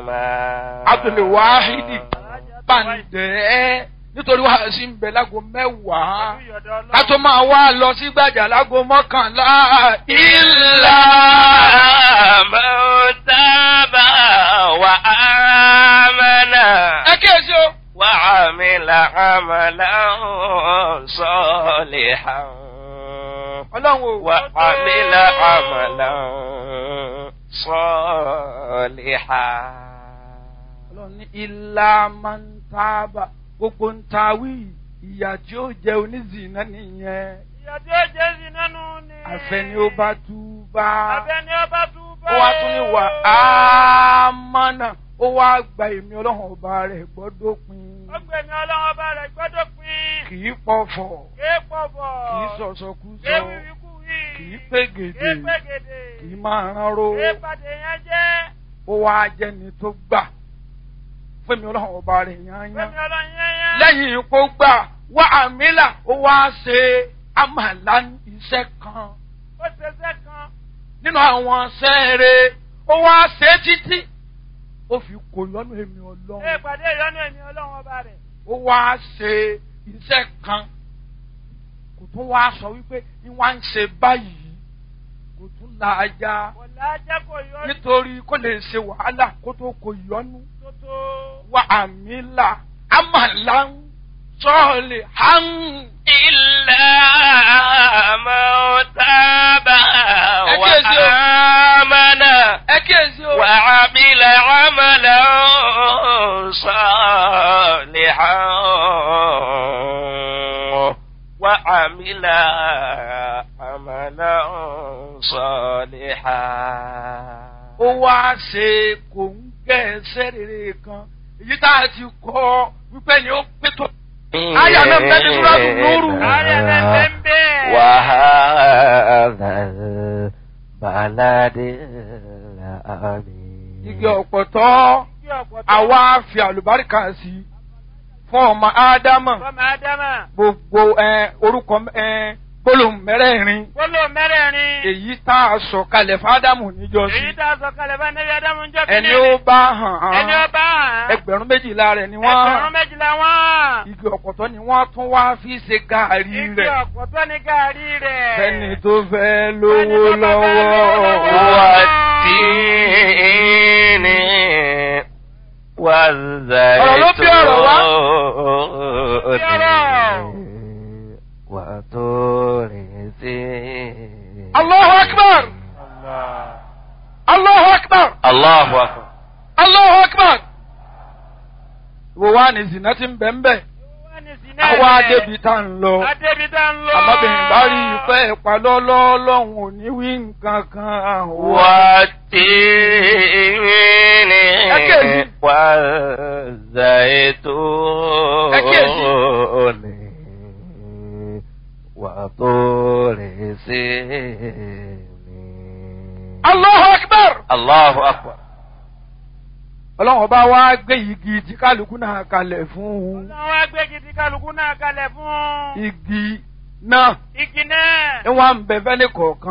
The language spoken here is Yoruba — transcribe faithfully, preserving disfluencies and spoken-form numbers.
Abdul Wahidi Bàǹdẹ́ nítorí wàá sí ń bẹ lágo mẹ́wàá ká tó máa wá lọ sí gbàjà lágo mọ́kànlá. Illa man taba wa amana. Ẹ kíyèsí o. Wa amila amalan salihan. Ọlọ́run o. Wa amila amalan salihan. Ọlọ́run ní illa man taba. Gbogbo ń ta wí ìyà tí ó jẹ onízìnnà nìyẹn. Ìyà tí ó jẹ zìnnà nù ni. Àfẹ́ni ó bá túbá. Àfẹ́ni ó bá túbá. Ó wá tún ní wà á mọ́nà. Ó wá gba èmi ọlọ́run ọba rẹ̀ gbọ́dọ̀ pin. Ó gba èmi ọlọ́run ọba rẹ̀ gbọ́dọ̀ pin. Kì í pọ̀fọ̀. Kì í pọ̀fọ̀. Kì í sọ̀sọ̀kúsọ. Kì í wíwíkúwí. Kì í pégede. Kì í pégede. Kì í máa ránró. Kì í pàdé yẹn jẹ́. Ó wá jẹ́ni tó gbà. Fẹ́mi ọlọ́run ọba rẹ̀ yányán. Fẹ́mi ọlọ́run yányán. Lẹ́yìn ipò gbà wá àmìlà ó wá ṣe àmàlà iṣẹ́ kan. Ó ṣe iṣẹ́ kan. Nínú àwọn sẹ́ẹ̀rẹ̀ ó wá ṣe títí ó fi kò lọ́nà èmi ọlọ́run. Ẹ pàdé ìyọ́nú èmi ọlọ́run ọba rẹ̀. Ó wá ṣe iṣẹ́ kan kò tún wá sọ wípé ní wá ń ṣe báyìí kò tún la ajá. Kò lájá kò yọ́nú. Nítorí kó lè ṣe wàhálà kó tó kò yọ́nú. Tótó. Wà àmìlà àmàlà sọ́ọ̀lì hàn. Illa man taba wa amana. Ẹ kíyèsí o. Wa amila amalan salihan. Wa amila amalan salihan. Ó wá ṣe kò ń gẹ́ ẹsẹ̀ rere kan èyí tá a ti kọ́ wípé ni ó pé tó. Aya náà bẹ́ẹ̀ ni Súrátù Núrù. Aya náà bẹ́ẹ̀ ń bẹ́ẹ̀. Wa hadhal baladil amin. Igi ọ̀pọ̀tọ́ àwa fi àlùbáríkà sí fún ọmọ Ádámà. Fọ́mọ Ádámà. Gbogbo orúkọ gbólóhùn mẹ́rẹ̀ẹ̀rin. Gbólóhùn mẹ́rẹ̀ẹ̀rin. Èyí tá a sọ kalẹ̀ fún Ádámù níjọ́sí. Èyí tá a sọ kalẹ̀ fún Ànábì Ádámù níjọ́ kìíní. Ẹni ó bá hàn án. Ẹni ó bá hàn án. Ẹgbẹ̀rún méjìlá rẹ̀ ni wọ́n. Ẹgbẹ̀rún méjìlá wọ́n. Igi ọ̀pọ̀tọ́ ni wọ́n tún wá fi ṣe gàárì rẹ̀. Igi ọ̀pọ̀tọ́ ni gàárì rẹ̀. Fẹ́ni tó fẹ́ lówó lọ́wọ́. Wà tíìnì wà zàìtò. Ọ̀rọ̀ ló bí ọ̀rọ̀ wá. Wà tó rìn sí. Allahu Akbar. Allahu Akbar. Allahu Akbar. Allahu Akbar. Wo wá ní zina tí ń bẹ̀ ń bẹ̀. Àwa adébi tá ń lọ. Adébi tá ń lọ. Àmọ́bìnrin bá rí ìfẹ́ ìpalọ́lọ́ lọ́hùn ò ní wí nǹkan kan. Wà tíìnì wà zàìtò. Wà tó rìn sí. Allahu Akbar. Allahu Akbar. Ọlọ́run ọba wá gbé igi tí kálukú náà kalẹ̀ fún un. Ọlọ́run wá gbé igi tí kálukú náà kalẹ̀ fún un. Igi náà. Igi náà. Ìwọ̀n ń bẹ fẹ́ ní kọ̀ọ̀kan.